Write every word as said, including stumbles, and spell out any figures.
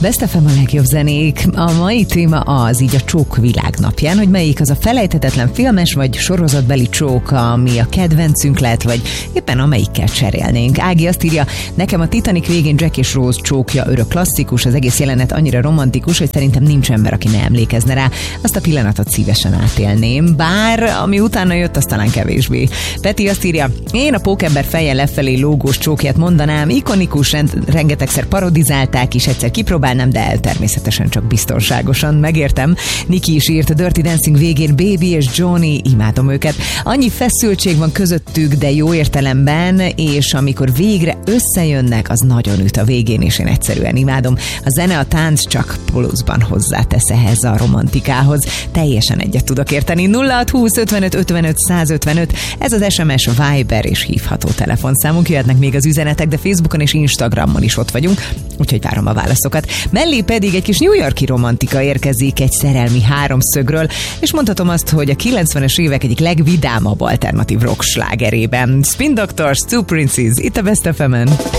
Best ef em a legjobb zenék. A mai téma az így a csók világnapján, hogy melyik az a felejthetetlen filmes vagy sorozatbeli csók, ami a kedvencünk lett, vagy éppen amelyikkel cserélnénk. Ági azt írja, nekem a Titanic végén Jack és Rose csókja örök klasszikus, az egész jelenet annyira romantikus, hogy szerintem nincs ember, aki ne emlékezne rá. Azt a pillanatot szívesen átélném, bár ami utána jött, az talán kevésbé. Peti azt írja, én a pókember fejjel lefelé lógós csókját mondanám, ikonikus, rengetegszer parodizálták is, egyszer kipróbálnám, de természetesen csak biztonságosan, megértem. Niki is írt a Dirty Dancing végén, Baby és Johnny, imádom őket. Annyi feszültség van közöttük, de jó értelemben, és amikor végre összejönnek, az nagyon üt a végén, és én egyszerűen imádom. A zene, a tánc csak pluszban hozzátesz ehhez a romantikához. Teljesen egyet tudok érteni. nulla hat húsz ötvenöt ötvenöt százötvenöt, ez az es em es, Viber és hívható telefonszámunk. Jöhetnek még az üzenetek, de Facebookon és Instagramon is ott vagyunk, úgyhogy várom a válaszokat. Mellé pedig egy kis New York-i romantika érkezik egy szerelmi háromszögről, és mondhatom azt, hogy a kilencvenes évek egyik legvidámabb alternatív rock slágerében. Spin Doctors, Two Princes, itt a Best ef emen.